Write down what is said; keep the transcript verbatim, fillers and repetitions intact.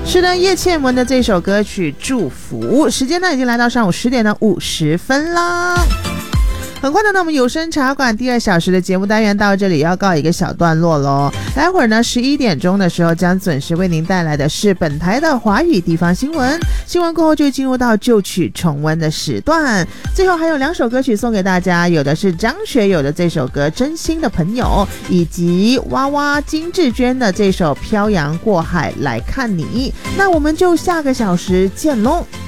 是的，叶倩文的这首歌曲《祝福》，时间呢已经来到上午十点的五十分啦。很快的呢，我们有声茶馆第二小时的节目单元到这里要告一个小段落咯。待会儿呢十一点钟的时候将准时为您带来的是本台的华语地方新闻，新闻过后就进入到旧曲重温的时段。最后还有两首歌曲送给大家，有的是张学友的这首歌《真心的朋友》，以及娃娃金志娟的这首《漂洋过海来看你》。那我们就下个小时见喽。